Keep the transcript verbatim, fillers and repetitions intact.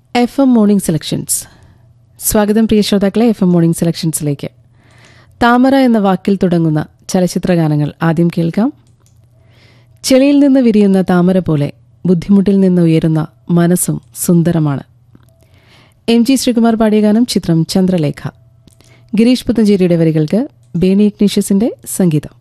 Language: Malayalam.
F M morning selections. സ്വാഗതം പ്രിയ ശ്രോതാക്കളെ എഫ് എം മോർണിംഗ് സെലക്ഷൻസിലേക്ക്. താമര എന്ന വാക്കിൽ തുടങ്ങുന്ന ചലച്ചിത്രഗാനങ്ങൾ ആദ്യം കേൾക്കാം. ചെളിയിൽ നിന്ന് വിരിയുന്ന താമര പോലെ ബുദ്ധിമുട്ടിൽ നിന്ന് ഉയരുന്ന മനസ്സും സുന്ദരമാണ്. എം ജി ശ്രീകുമാർ പാടിയ ഗാനം, ചിത്രം ചന്ദ്രലേഖ. ഗിരീഷ് പുത്തഞ്ചേരിയുടെ വരികൾക്ക് ബേണി ഇഗ്നീഷ്യസിന്റെ സംഗീതം.